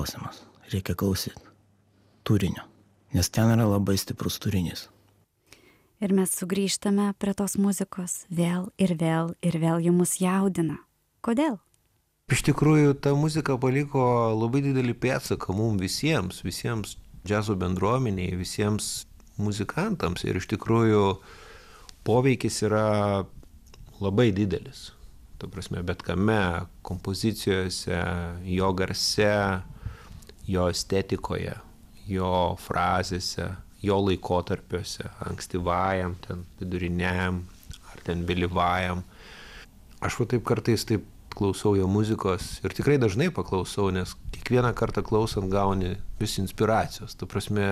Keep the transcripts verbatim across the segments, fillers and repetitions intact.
klausimas. Reikia klausyti turinio, nes ten yra labai stiprus turinys. Ir mes sugrįžtame prie tos muzikos vėl ir vėl ir vėl ji mus jaudina. Kodėl? Iš tikrųjų, ta muzika paliko labai didelį pėdsaką mums visiems, visiems džiazo bendruomeniai, visiems muzikantams. Ir iš tikrųjų poveikis yra labai didelis. Ta prasme, bet kame, kompozicijose, jo garse, jo estetikoje, jo frazėse, jo laikotarpiuose, ankstyvajam, ten viduriniam ar ten vėlyvajam. Aš va taip kartais taip klausau jo muzikos ir tikrai dažnai paklausau, nes kiekvieną kartą klausant gauni vis inspiracijos. Ta prasme,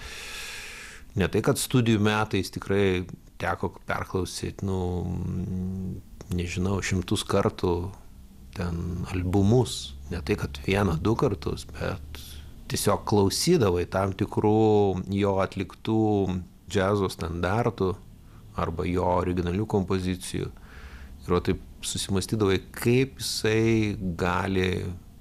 ne tai, kad studijų metais tikrai teko perklausyti, nu, nežinau, šimtus kartų ten albumus. Ne tai, kad vieną, du kartus, bet tiesiog klausydavai tam tikrų jo atliktų džiazo standartų arba jo originalių kompozicijų. Ir o taip susimastydavai, kaip jisai gali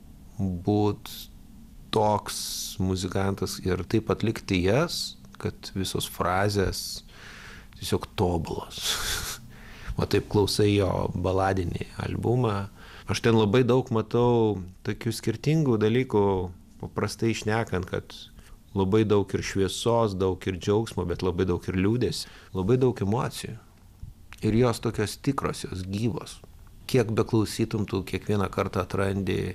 būti toks muzikantas ir taip atlikti jas, kad visos frazės tiesiog tobulos. O taip klausai jo baladinį albumą. Aš ten labai daug matau tokių skirtingų dalykų, paprastai šnekant, kad labai daug ir šviesos, daug ir džiaugsmo, bet labai daug ir liūdės, labai daug emocijų. Ir jos tokios tikros, jos gyvos. Kiek beklausytum, tu kiekvieną kartą atrandi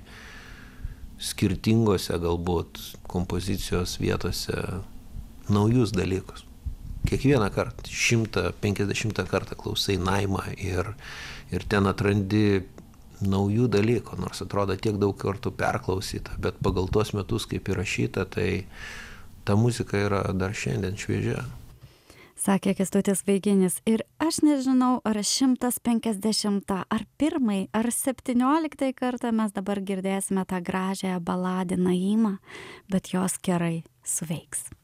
skirtingose galbūt kompozicijos vietose naujus dalykus. Kiekvieną kartą, šimtą penkiasdešimtą kartą klausai Naimą ir, ir ten atrandi naujų dalykų, nors atrodo tiek daug kartų perklausyta, bet pagal tuos metus, kaip įrašyta, tai ta muzika yra dar šiandien šviežia. Sakė Kęstutis Vaiginis. Ir aš nežinau, ar šimtas penkiasdešimtą, ar pirmai, ar septynioliktai kartą mes dabar girdėsime tą gražiąją baladę Naimą, bet jos kerai suveiks.